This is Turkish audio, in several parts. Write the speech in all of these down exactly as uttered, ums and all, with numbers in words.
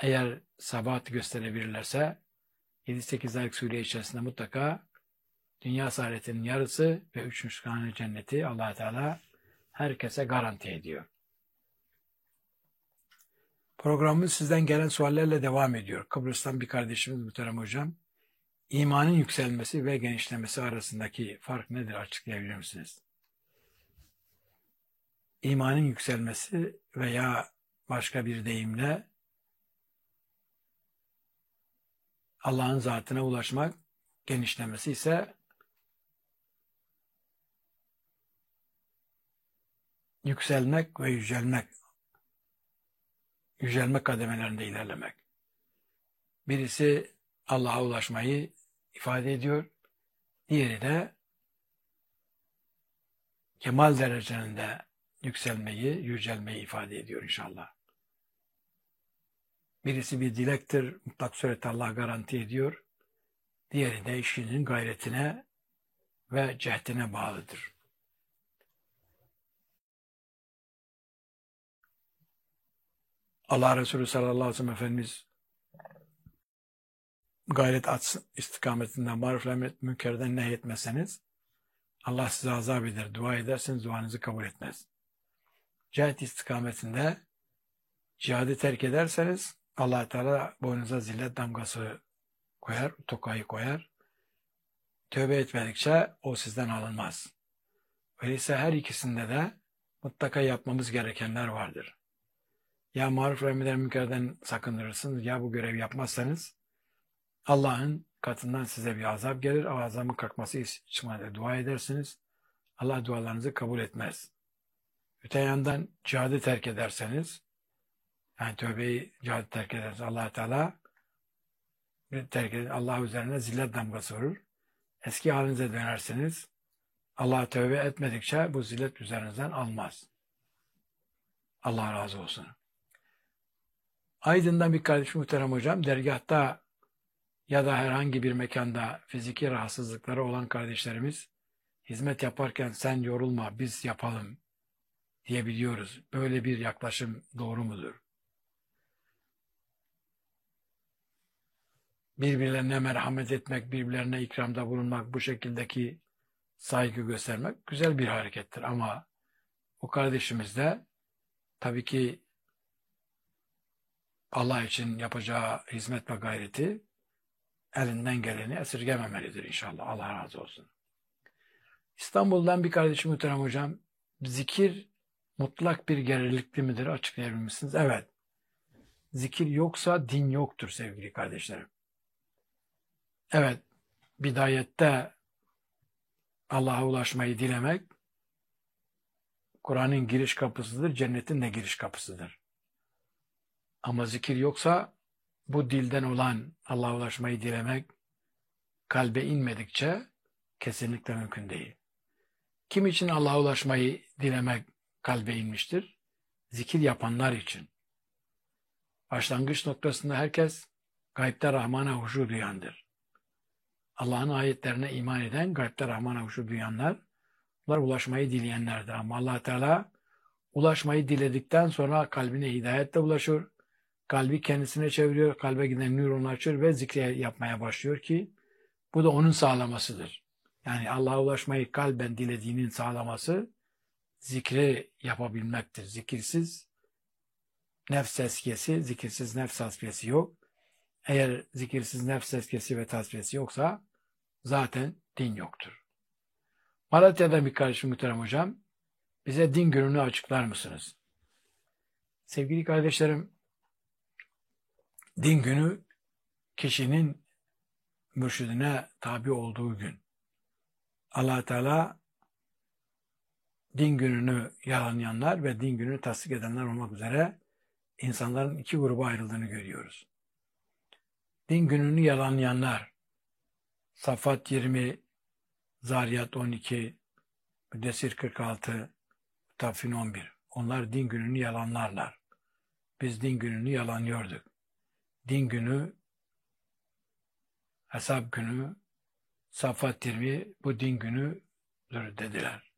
eğer sabahat gösterebilirlerse yedi sekiz aylık süre içerisinde mutlaka dünya saadetinin yarısı ve üç müşkane cenneti Allah Teala herkese garanti ediyor. Programımız sizden gelen suallerle devam ediyor. Kıbrıs'tan bir kardeşimiz muhterem hocam, imanın yükselmesi ve genişlemesi arasındaki fark nedir, açıklayabilir misiniz? İmanın yükselmesi veya başka bir deyimle Allah'ın zatına ulaşmak, genişlemesi ise yükselmek ve yücelmek, yücelme kademelerinde ilerlemek. Birisi Allah'a ulaşmayı ifade ediyor, diğeri de kemal derecelerinde yükselmeyi, yücelmeyi ifade ediyor inşallah. Birisi bir dilektir, mutlak surette Allah garanti ediyor. Diğeri de işinin gayretine ve cehdine bağlıdır. Allah Resulü sallallahu aleyhi ve sellem Efendimiz gayret atsın, istikametinden, maruf emret, münkerden nehyetmezseniz Allah size azap eder. Dua ederseniz duanızı kabul etmez. Cihat istikametinde cihadı terk ederseniz Allah Teala boynunuza zillet damgası koyar, tokayı koyar. Tövbe etmedikçe o sizden alınmaz. Öyleyse her ikisinde de mutlaka yapmamız gerekenler vardır. Ya maruf emreden münkerden sakındırırsınız, ya bu görevi yapmazsanız Allah'ın katından size bir azap gelir. O azabın kalkması için dua edersiniz. Allah dualarınızı kabul etmez. Öte yandan cihadı terk ederseniz, yani tövbeyi, cihadı terk ederseniz Allah Teala terk eder, Allah üzerine zillet damgası vurur. Eski halinize dönerseniz Allah'a tövbe etmedikçe bu zillet üzerinizden almaz. Allah razı olsun. Aydın'dan bir kardeşim muhterem hocam, dergahta ya da herhangi bir mekanda fiziki rahatsızlıkları olan kardeşlerimiz hizmet yaparken sen yorulma biz yapalım diyebiliyoruz. Böyle bir yaklaşım doğru mudur? Birbirlerine merhamet etmek, birbirlerine ikramda bulunmak, bu şekildeki saygı göstermek güzel bir harekettir. Ama o kardeşimiz de tabii ki Allah için yapacağı hizmet ve gayreti elinden geleni esirgememelidir inşallah. Allah razı olsun. İstanbul'dan bir kardeşim muhterem hocam, zikir mutlak bir gereklilik midir? Açıklayabilir misiniz? Evet. Zikir yoksa din yoktur sevgili kardeşlerim. Evet, bidayette Allah'a ulaşmayı dilemek, Kur'an'ın giriş kapısıdır, cennetin de giriş kapısıdır. Ama zikir yoksa bu dilden olan Allah'a ulaşmayı dilemek kalbe inmedikçe kesinlikle mümkün değil. Kim için Allah'a ulaşmayı dilemek kalbe inmiştir? Zikir yapanlar için. Başlangıç noktasında herkes gaybde Rahman'a huşu duyandır. Allah'ın ayetlerine iman eden, gaybde Rahman'a huşu duyanlar, bunlar ulaşmayı dileyenlerdir. Ama Allah Teala ulaşmayı diledikten sonra kalbine hidayetle ulaşır. Kalbi kendisine çeviriyor, kalbe giden nürünü açıyor ve zikri yapmaya başlıyor ki bu da onun sağlamasıdır. Yani Allah'a ulaşmayı kalben dilediğinin sağlaması zikri yapabilmektir. Zikirsiz nefs tezkiyesi, zikirsiz nefs tasfiyesi yok. Eğer zikirsiz nefs tezkiyesi ve tasfiyesi yoksa zaten din yoktur. Malatya'da bir kardeşim muhterem hocam, bize din gününü açıklar mısınız? Sevgili kardeşlerim, din günü kişinin mürşidine tabi olduğu gün. Allah Teala din gününü yalanlayanlar ve din gününü tasdik edenler olmak üzere insanların iki gruba ayrıldığını görüyoruz. Din gününü yalanlayanlar, Saffat yirmi, Zariyat on iki, Müddessir kırk altı, Müttaffin on bir. Onlar din gününü yalanlarlar. Biz din gününü yalanlıyorduk. Din günü, hesap günü, Saffat yirmi bu din günüdür dediler.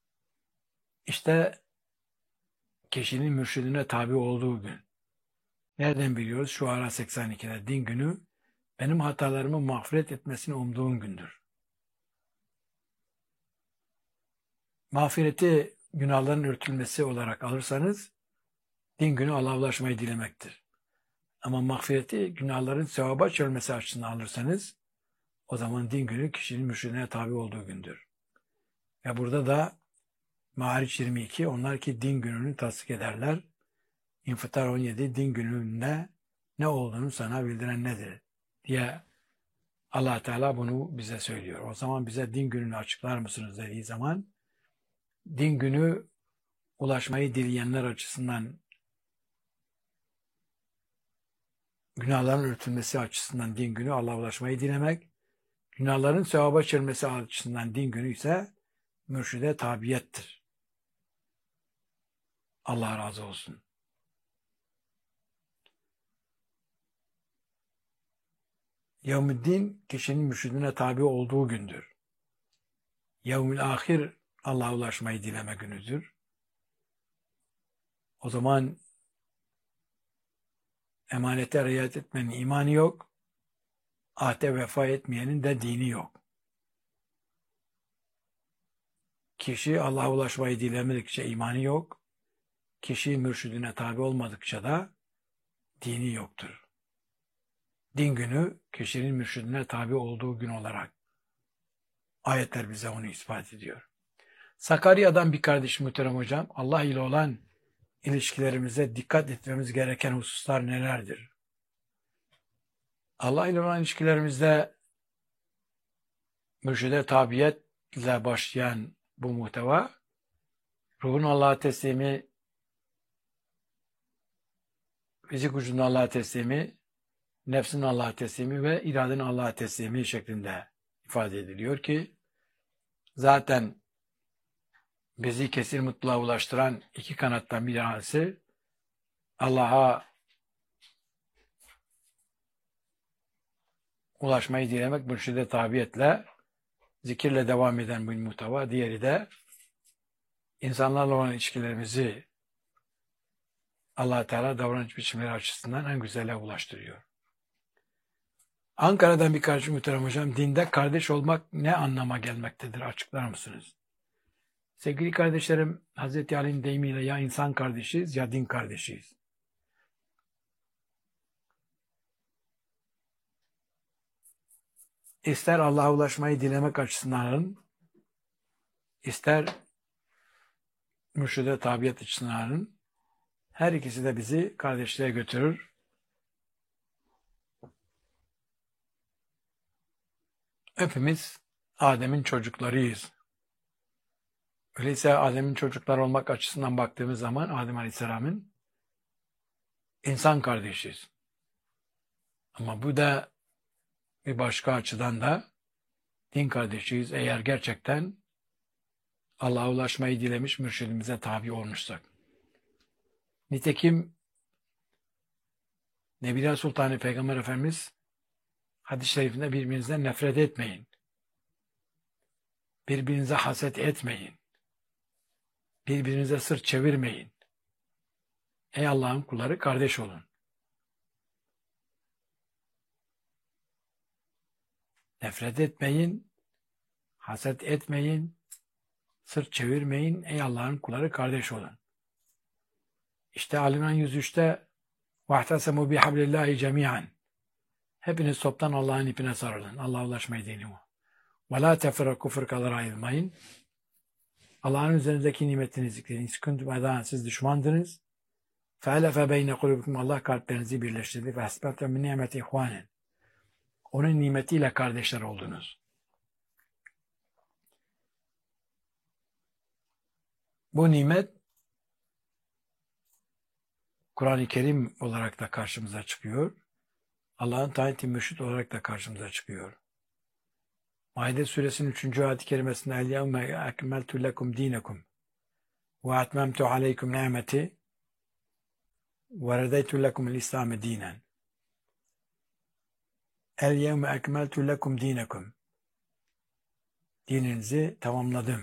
İşte kişinin mürşidine tabi olduğu gün. Nereden biliyoruz? Şuara seksen ikide din günü benim hatalarımı mağfiret etmesini umduğum gündür. Mağfireti günahların örtülmesi olarak alırsanız din günü Allah'a ulaşmayı dilemektir. Ama mağfireti günahların sevaba çevirmesi açısından alırsanız o zaman din günü kişinin mürşidine tabi olduğu gündür. Ve burada da Ma'ariç yirmi iki onlar ki din gününü tasdik ederler. İnfitar on yedi din gününde ne olduğunu sana bildiren nedir diye Allah Teala bunu bize söylüyor. O zaman bize din gününü açıklar mısınız dediği zaman din günü ulaşmayı dileyenler açısından günahların örtülmesi açısından din günü Allah'a ulaşmayı dilemek, günahların sevaba çevirmesi açısından din günü ise mürşide tabiyettir. Allah razı olsun. Yevmüddin kişinin mürşidine tabi olduğu gündür. Yevmül ahir Allah'a ulaşmayı dileme günüdür. O zaman emanete riayet etmenin imanı yok, ahde vefa etmeyenin de dini yok. Kişi Allah'a ulaşmayı dilemedikçe imanı yok, kişi mürşidine tabi olmadıkça da dini yoktur. Din günü kişinin mürşidine tabi olduğu gün olarak ayetler bize onu ispat ediyor. Sakarya'dan bir kardeşim muhterem hocam, Allah ile olan ilişkilerimize dikkat etmemiz gereken hususlar nelerdir? Allah ile olan ilişkilerimizde mürşide tabiyetle başlayan bu muhteva, ruhun Allah'a teslimi, fizik vücudun Allah'a teslimi, nefsin Allah'a teslimi ve iradenin Allah'a teslimi şeklinde ifade ediliyor ki zaten bizi kesin mutluluğa ulaştıran iki kanattan bir tanesi Allah'a ulaşmayı dilemek, mürşide tabiyetle, zikirle devam eden bu muhteva. Diğeri de insanlarla olan ilişkilerimizi Allah Teala davranış biçimleri açısından en güzele ulaştırıyor. Ankara'dan bir kardeşim muhterem hocam, dinde kardeş olmak ne anlama gelmektedir? Açıklar mısınız? Sevgili kardeşlerim, Hazreti Ali'nin deyimiyle ya insan kardeşiyiz ya din kardeşiyiz. İster Allah'a ulaşmayı dilemek açısından alın, ister mürşide tabiyet açısından alın, her ikisi de bizi kardeşliğe götürür. Hepimiz Adem'in çocuklarıyız. Öyleyse Adem'in çocukları olmak açısından baktığımız zaman Adem Aleyhisselam'ın insan kardeşiyiz. Ama bu da bir başka açıdan da din kardeşiyiz eğer gerçekten Allah'a ulaşmayı dilemiş mürşidimize tabi olmuşsak. Nitekim Nebiler Sultanı Peygamber Efendimiz hadis-i şerifinde birbirinizden nefret etmeyin. Birbirinize haset etmeyin. Birbirinize sırt çevirmeyin. Ey Allah'ın kulları kardeş olun. Nefret etmeyin, haset etmeyin, sırt çevirmeyin. Ey Allah'ın kulları kardeş olun. İşte Ali İmran yüz üçte وَاَحْتَسَمُوا بِحَبْلِ اللّٰهِ جَمِيعًا Hepiniz toptan Allah'ın ipine sarılın. Allah'a ulaşmayı deneyin. وَلَا تَفْرَقُوا fırkalara ayrılmayın. Allah'ın üzerindeki nimetini zikredin. Sıkıntı siz düşmandınız. فَاَلَفَ بَيْنَ قُلُوبِكُمْ Allah kalplerinizi birleştirdi. فَاَسْبَبْتَ مِنْ نِعْمَةِ اِخْوَانٍ Onun nimetiyle kardeşler oldunuz. Bu nimet Kur'an-ı Kerim olarak da karşımıza çıkıyor. Allah'ın tayin-i mürşid olarak da karşımıza çıkıyor. Maide suresinin üçüncü ayet-i kerimesinde El-yevme ekmeltu lekum dinekum ve atmemtu aleykum ni'meti ve redeytu lekum el-İslam'e dinen. El-yevme ekmeltu lekum dinekum Dininizi tamamladım.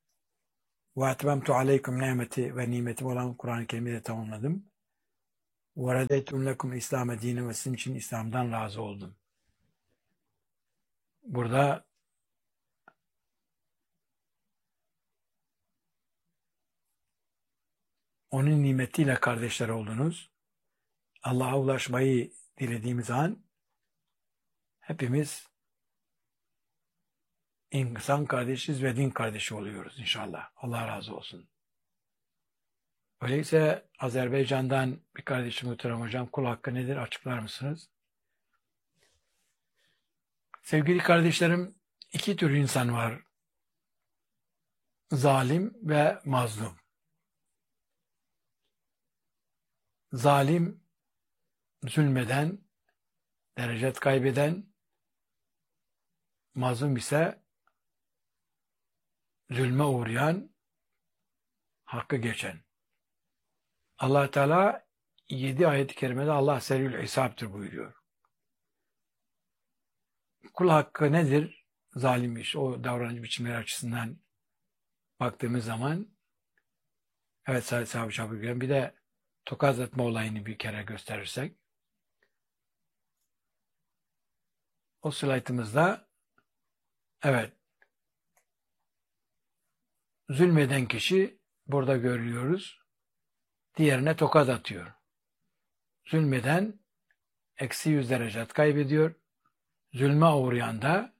Ve atmemtu aleykum ni'meti ve nimetim olan Kur'an-ı Kerim'i de tamamladım. وَرَدَيْتُمْ لَكُمْ İslam dini ve sizin için İslam'dan razı oldum. Burada onun nimetiyle kardeşler oldunuz. Allah'a ulaşmayı dilediğimiz an hepimiz insan kardeşiz ve din kardeşi oluyoruz inşallah. Allah razı olsun. Öyleyse Azerbaycan'dan bir kardeşim Muhterem Hocam, kul hakkı nedir açıklar mısınız? Sevgili kardeşlerim, iki tür insan var. Zalim ve mazlum. Zalim, zulmeden, derecet kaybeden, mazlum ise zulme uğrayan, hakkı geçen. Allah Teala yedi ayet-i kerimede Allah seriyül hesaptır buyuruyor. Kul hakkı nedir? Zalim iş. O davranış biçimleri açısından baktığımız zaman evet sahibi çabuk bir de tokat atma olayını bir kere gösterirsek o slaytımızda evet zulmeden kişi burada görüyoruz. Diğerine tokat atıyor. Zulmeden eksi yüz derecet kaybediyor. Zulme uğrayan da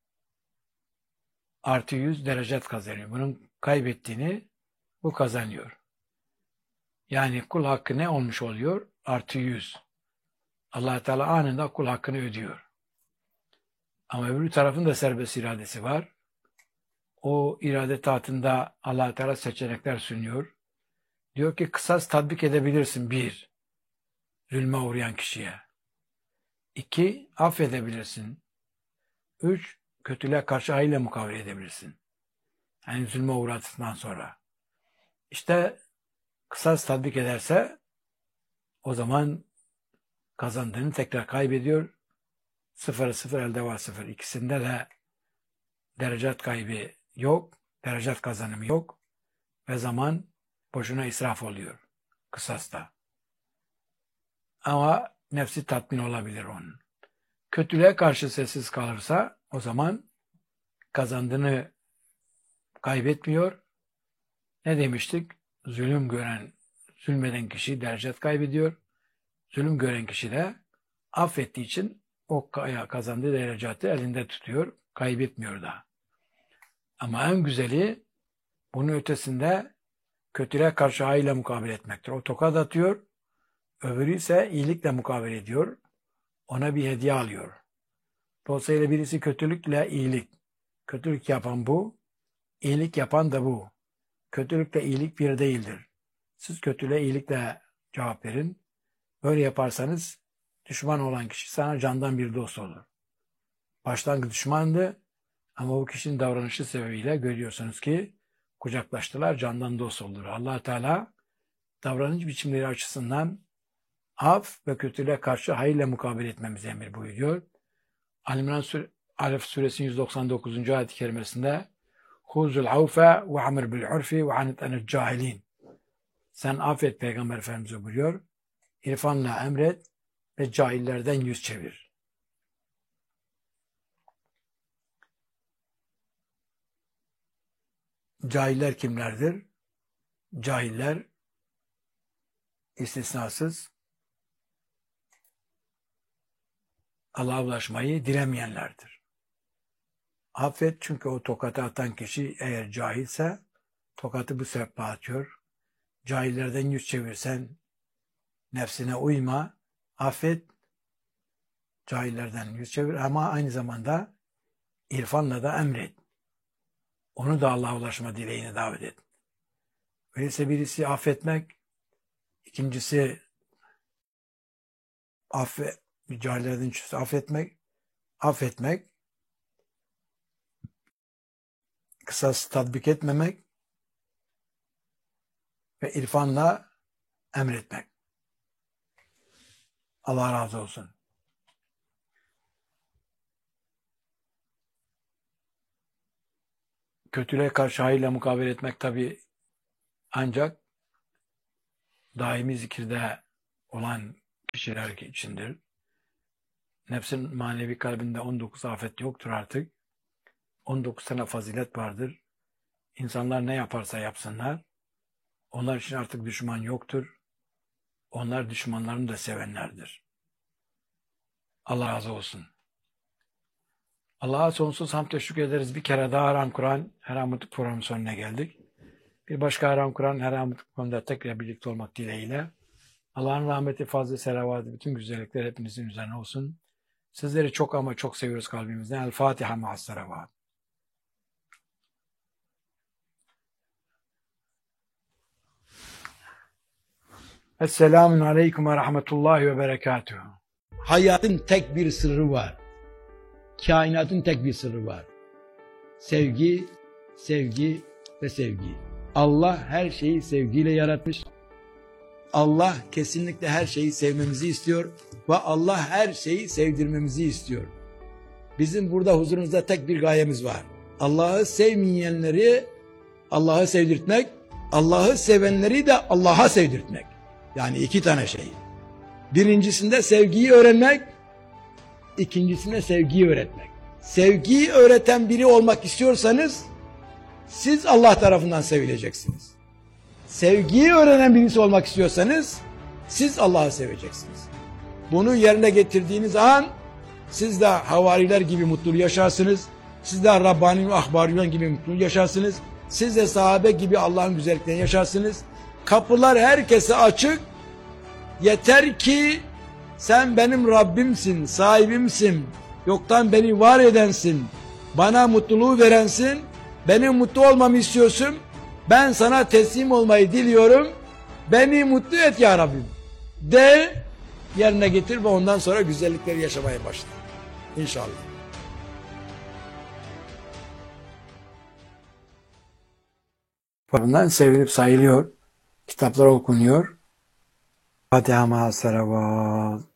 artı yüz derecet kazanıyor. Bunun kaybettiğini bu kazanıyor. Yani kul hakkı ne olmuş oluyor? Artı yüz. Allah Teala anında kul hakkını ödüyor. Ama öbür tarafın da serbest iradesi var. O irade tahtında Allah Teala seçenekler sunuyor. Diyor ki kısas tatbik edebilirsin bir, zulme uğrayan kişiye. İki, affedebilirsin. Üç, kötülüğe karşı hayırla mukavele edebilirsin. Yani zulme uğradıktan sonra. İşte kısas tatbik ederse o zaman kazandığını tekrar kaybediyor. Sıfır sıfır elde var sıfır. İkisinde de derecat kaybı yok, derecat kazanımı yok ve zaman boşuna israf oluyor kısasta. Ama nefsi tatmin olabilir onun. Kötülüğe karşı sessiz kalırsa o zaman kazandığını kaybetmiyor. Ne demiştik? Zulüm gören, zulmeden kişi derecat kaybediyor. Zulüm gören kişi de affettiği için o kazandığı derecatı elinde tutuyor, kaybetmiyor da. Ama en güzeli bunun ötesinde kötülüğe karşı hayırla mukabele etmektir. O tokat atıyor, öbürü ise iyilikle mukabele ediyor. Ona bir hediye alıyor. Dolayısıyla birisi kötülükle iyilik. Kötülük yapan bu, iyilik yapan da bu. Kötülükle iyilik bir değildir. Siz kötülüğe iyilikle cevap verin. Böyle yaparsanız düşman olan kişi sana candan bir dost olur. Başlangıç düşmandı ama bu kişinin davranışı sebebiyle görüyorsunuz ki kucaklaştılar, candan dost oldular. Allah Teala davranış biçimleri açısından af ve kötülüğe karşı hayırla mukabele etmemizi emir buyuruyor. Al-İmran Sur Alef Suresinin yüz doksan dokuzuncu ayet-i kerimesinde Huzul avfe ve amir bil urfi ve anit anil cahilin. Sen affet Peygamber Efendimiz buyuruyor. İrfanla emret ve cahillerden yüz çevir. Cahiller kimlerdir? Cahiller istisnasız Allah'a ulaşmayı dilemeyenlerdir. Affet çünkü o tokatı atan kişi eğer cahilse tokatı bu sebeple atıyor. Cahillerden yüz çevirsen nefsine uyma, affet, cahillerden yüz çevir ama aynı zamanda irfanla da emret. Onu da Allah'a ulaşma dileğine davet et. Öyleyse birisi affetmek, ikincisi affet, cahillerden affetmek, affetmek, kısas tatbik etmemek ve irfanla emretmek. Allah razı olsun. Kötülüğe karşı hayırla mukabele etmek tabi ancak daimi zikirde olan kişiler içindir. Nefsin manevi kalbinde on dokuz afet yoktur artık. on dokuz tane fazilet vardır. İnsanlar ne yaparsa yapsınlar, onlar için artık düşman yoktur. Onlar düşmanlarını da sevenlerdir. Allah razı olsun. Allah'a sonsuz hamd teşekkür ederiz. Bir kere daha Haram Kur'an, Herametlik programının sonuna geldik. Bir başka Haram Kur'an, Herametlik programında tekrar birlikte olmak dileğiyle. Allah'ın rahmeti, fazla selavatı, bütün güzellikler hepinizin üzerine olsun. Sizleri çok ama çok seviyoruz kalbimizden. El Fatiha ma'as selavat. Esselamun aleyküm ve rahmetullahi ve berekatuhu. Hayatın tek bir sırrı var. Kainatın tek bir sırrı var. Sevgi, sevgi ve sevgi. Allah her şeyi sevgiyle yaratmış. Allah kesinlikle her şeyi sevmemizi istiyor ve Allah her şeyi sevdirmemizi istiyor. Bizim burada huzurunuzda tek bir gayemiz var. Allah'ı sevmeyenleri Allah'ı sevdirtmek, Allah'ı sevenleri de Allah'a sevdirtmek. Yani iki tane şey. Birincisinde sevgiyi öğrenmek, ikincisinde sevgiyi öğretmek. Sevgiyi öğreten biri olmak istiyorsanız siz Allah tarafından sevileceksiniz. Sevgiyi öğrenen birisi olmak istiyorsanız siz Allah'ı seveceksiniz. Bunu yerine getirdiğiniz an siz de havariler gibi mutlu yaşarsınız. Siz de Rabbani ve Ahbariyon gibi mutlu yaşarsınız. Siz de sahabe gibi Allah'ın güzelliklerini yaşarsınız. Kapılar herkese açık. Yeter ki sen benim Rabbimsin, sahibimsin. Yoktan beni var edensin. Bana mutluluğu verensin. Benim mutlu olmamı istiyorsun. Ben sana teslim olmayı diliyorum. Beni mutlu et ya Rabbim. De, yerine getir ve ondan sonra güzellikleri yaşamaya başla. İnşallah. Bundan sevilip sayılıyor. Kitaplar okunuyor. Fatiha ma'as selavat.